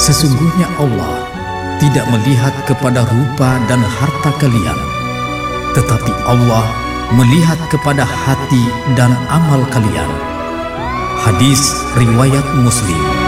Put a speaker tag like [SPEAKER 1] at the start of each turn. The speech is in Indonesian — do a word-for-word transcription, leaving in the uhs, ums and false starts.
[SPEAKER 1] Sesungguhnya Allah tidak melihat kepada rupa dan harta kalian, tetapi Allah melihat kepada hati dan amal kalian. Hadis riwayat Muslim.